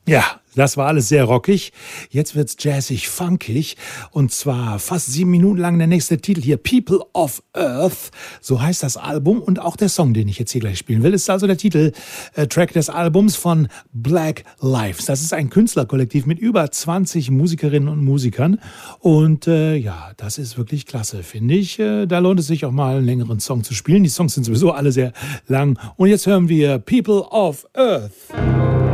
Ja, das war alles sehr rockig. Jetzt wird's jazzig, funkig. Und zwar fast 7 Minuten lang der nächste Titel hier. People of Earth. So heißt das Album. Und auch der Song, den ich jetzt hier gleich spielen will, ist also der Titeltrack des Albums von Black Lives. Das ist ein Künstlerkollektiv mit über 20 Musikerinnen und Musikern. Und ja, das ist wirklich klasse, finde ich. Da lohnt es sich auch mal einen längeren Song zu spielen. Die Songs sind sowieso alle sehr lang. Und jetzt hören wir People of Earth.